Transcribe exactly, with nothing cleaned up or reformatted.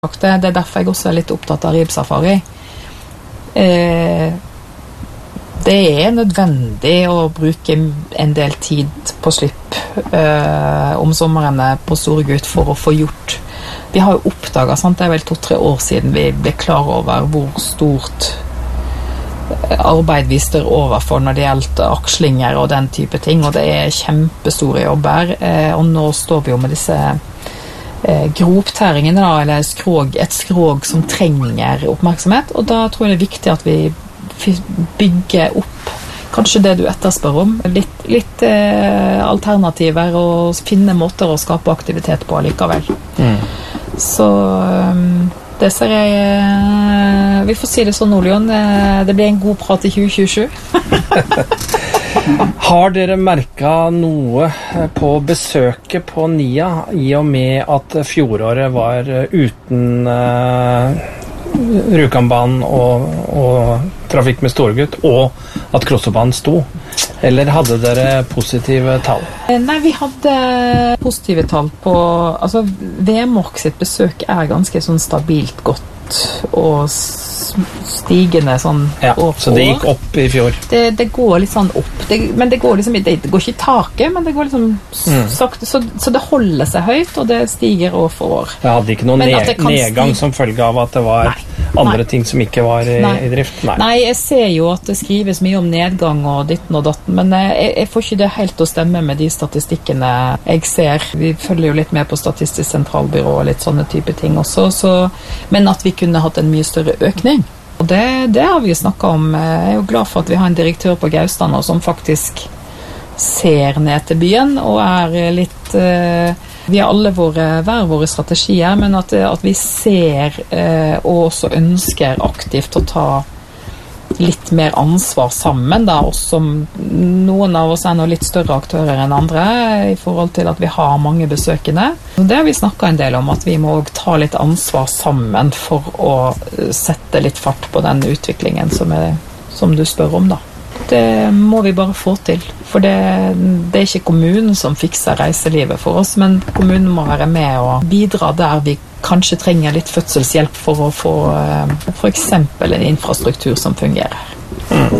Det er derfor jeg også er litt opptatt av ribsafari. Eh, det er nødvendig å bruke en del tid på slipp eh, om sommerene på Storegut for å få gjort. Vi har jo oppdaget, sant? Det er vel to-tre år siden vi ble klar over hvor stort arbeid vi står overfor når det gjelder akslinger og den type ting, og det er kjempestore jobber, eh, og nå står vi jo med disse Eh, groptæringene da, eller skrog, et skrog som trenger oppmerksomhet, og da tror jeg det er viktig at vi bygger opp kanskje det du etterspør om, litt, litt eh, alternativer og finne måter å skape aktivitet på likevel. Mm. Så um, det ser jeg eh, vi får si det sånn, Olion, eh, det blir en god prat i tjue tjuesju. Har dere merket noe på besøket på Nia i og med at fjoråret var uten uh, Rjukanbanen og, og trafikk med Storegut, og at Krossobanen sto? Eller hadde dere positive tall? Nei, vi hadde positive tall på, altså Vemork sitt besøk er ganske sånn stabilt godt og stigende sånn ja, år for så det gikk opp i fjor? Det, det går litt sånn opp, det, men det går liksom det, det går ikke i taket, men det går liksom mm. sakte, så, så det holder seg høyt, og det stiger år for år. Det hadde ikke noen ned, nedgang stige. Som følge av at det var nei, andre nei. ting som ikke var i, i drift? Nei. nei, jeg ser jo at det skrives mye om nedgang og ditten og datten, men jeg, jeg får ikke det helt til å stemme med de statistikkene jeg ser. Vi følger jo litt med på Statistisk sentralbyrå og litt sånne type ting også, så, men at vi kunne hatt en mye større økning. Og det, det har vi snakket om. Jeg er jo glad for at vi har en direktør på Gaustad nå som faktisk ser ned til byen og er litt eh, vi har alle våre, hver våre strategier, men at, at vi ser eh, og også ønsker aktivt å ta litt mer ansvar sammen da, også som noen av oss er nå litt større aktører enn andre i forhold til at vi har mange besøkende. Det har vi snakket en del om, at vi må ta litt ansvar sammen for å sette litt fart på den utviklingen som, er, som du spør om da. Det må vi bare få til, for det, det er ikke kommunen som fikser reiselivet for oss, men kommunen må være med og bidra der vi kanskje trenger litt fødselshjelp for å få for eksempel en infrastruktur som fungerer. Mm.